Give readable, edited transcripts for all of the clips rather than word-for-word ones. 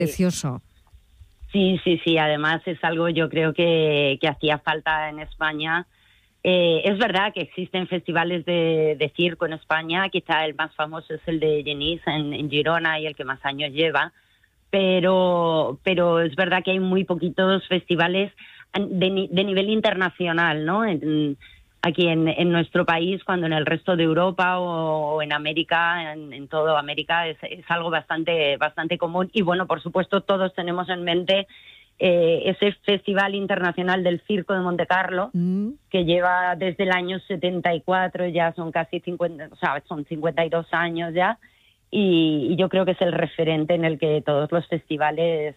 precioso. Sí, además es algo yo creo que hacía falta en España. Es verdad que existen festivales de circo en España, quizá el más famoso es el de Genís en Girona y el que más años lleva, pero es verdad que hay muy poquitos festivales de nivel internacional, ¿no? Aquí en nuestro país, cuando en el resto de Europa o en América, en toda América, es algo bastante común. Y bueno, por supuesto, todos tenemos en mente ese Festival Internacional del Circo de Montecarlo, que lleva desde el año 74, ya son casi 50, o sea, son 52 años ya, y yo creo que es el referente en el que todos los festivales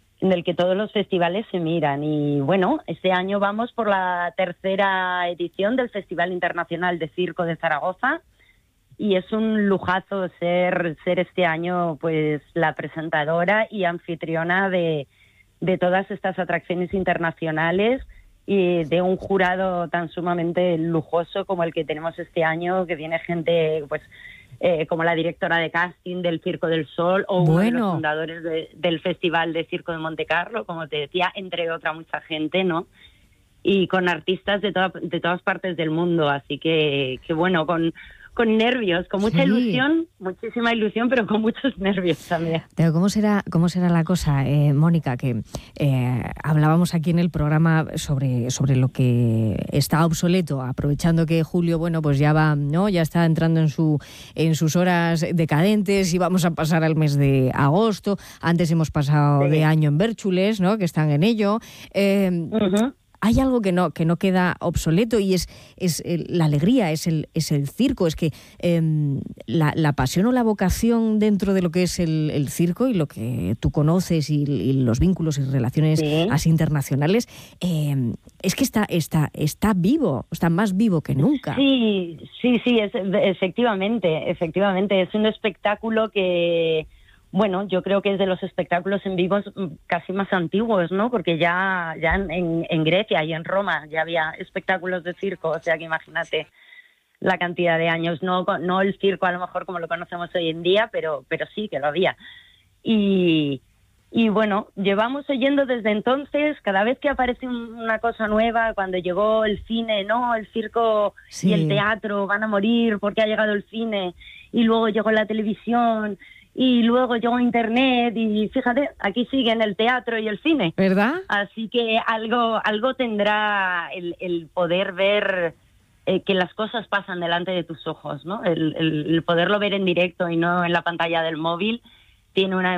se miran. Y bueno, este año vamos por la tercera edición del Festival Internacional de Circo de Zaragoza, y es un lujazo ser este año pues la presentadora y anfitriona de todas estas atracciones internacionales y de un jurado tan sumamente lujoso como el que tenemos este año, que viene gente pues como la directora de casting del Circo del Sol o uno de los fundadores del Festival de Circo de Montecarlo, como te decía, entre otra mucha gente, ¿no? Y con artistas de todas partes del mundo, así que bueno, con nervios, con mucha ilusión, muchísima ilusión, pero con muchos nervios también. Pero ¿cómo será la cosa, Mónica? Que hablábamos aquí en el programa sobre lo que está obsoleto, aprovechando que Julio, bueno, pues ya va, ¿no? Ya está entrando en sus horas decadentes y vamos a pasar al mes de agosto. Antes hemos pasado de año en Bérchules, ¿no? Que están en ello. Hay algo que no queda obsoleto y es la alegría, es el circo. Es que la pasión o la vocación dentro de lo que es el circo y lo que tú conoces y los vínculos y relaciones así internacionales, es que está vivo, está más vivo que nunca. Sí, efectivamente. Es un espectáculo que... Bueno, yo creo que es de los espectáculos en vivos casi más antiguos, ¿no? Porque ya en Grecia y en Roma ya había espectáculos de circo, o sea que imagínate la cantidad de años. No el circo a lo mejor como lo conocemos hoy en día, pero sí que lo había. Y bueno, llevamos oyendo desde entonces, cada vez que aparece una cosa nueva, cuando llegó el cine, ¿no? El circo y el teatro van a morir porque ha llegado el cine, y luego llegó la televisión... Y luego llegó Internet y fíjate, aquí siguen el teatro y el cine. ¿Verdad? Así que algo tendrá el poder ver que las cosas pasan delante de tus ojos, ¿no? El poderlo ver en directo y no en la pantalla del móvil tiene una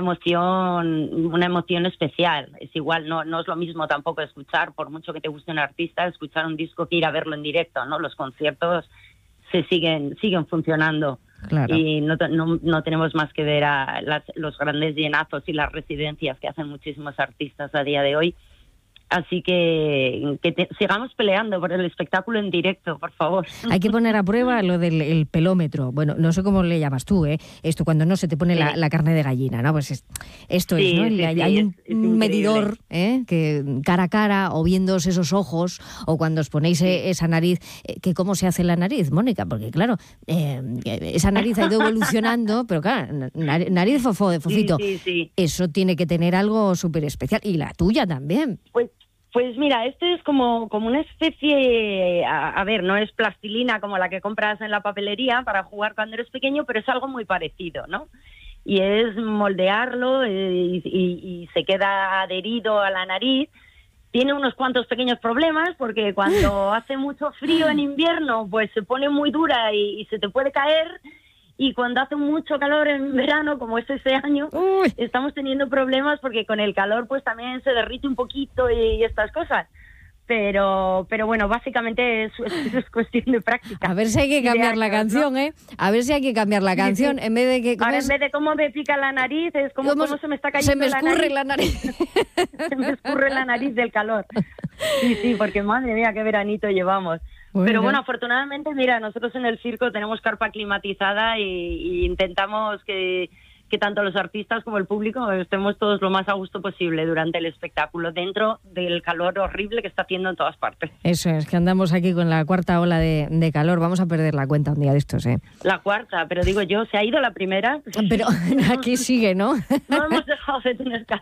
emoción especial. Es igual, no es lo mismo tampoco escuchar, por mucho que te guste un artista, escuchar un disco que ir a verlo en directo, ¿no? Los conciertos siguen funcionando. Claro. Y no tenemos más que ver a los grandes llenazos y las residencias que hacen muchísimos artistas a día de hoy. Así que sigamos peleando por el espectáculo en directo, por favor. Hay que poner a prueba lo del pelómetro. Bueno, no sé cómo le llamas tú, ¿eh? Esto cuando no se te pone la carne de gallina, ¿no? Pues esto es, ¿no? Hay un medidor, que cara a cara, o viendo esos ojos, o cuando os ponéis esa nariz, que ¿cómo se hace la nariz, Mónica? Porque claro, esa nariz ha ido evolucionando, pero claro, nariz fofito. Sí. Eso tiene que tener algo súper especial. Y la tuya también. Pues mira, este es como una especie, a ver, no es plastilina como la que compras en la papelería para jugar cuando eres pequeño, pero es algo muy parecido, ¿no? Y es moldearlo y se queda adherido a la nariz. Tiene unos cuantos pequeños problemas porque cuando hace mucho frío en invierno, pues se pone muy dura y se te puede caer. Y cuando hace mucho calor en verano, como es este año, estamos teniendo problemas porque con el calor pues también se derrite un poquito y estas cosas. Pero bueno, básicamente es cuestión de práctica. A ver si hay que cambiar la canción, ¿no? A ver si hay que cambiar la canción. En vez de que... Ahora, en vez de cómo me pica la nariz, es como se me está cayendo la nariz. Se me escurre la nariz. Se me escurre la nariz del calor. Sí, porque madre mía, qué veranito llevamos. Pero bueno, afortunadamente, mira, nosotros en el circo tenemos carpa climatizada y intentamos que tanto los artistas como el público estemos todos lo más a gusto posible durante el espectáculo, dentro del calor horrible que está haciendo en todas partes. Eso es, que andamos aquí con la cuarta ola de calor. Vamos a perder la cuenta un día de estos, ¿eh? La cuarta, pero digo yo, ¿se ha ido la primera? Pero aquí sigue, ¿no? No hemos dejado de tener calor.